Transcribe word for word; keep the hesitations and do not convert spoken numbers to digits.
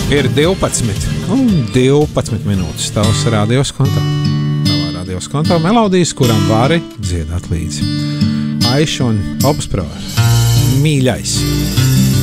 Ir divpadsmit un divpadsmit minūtes tavs radios kontā. Tavā radios kontā melodijas, kurām vari dziedāt līdzi. Aiša un Opus Pro. Mīļais.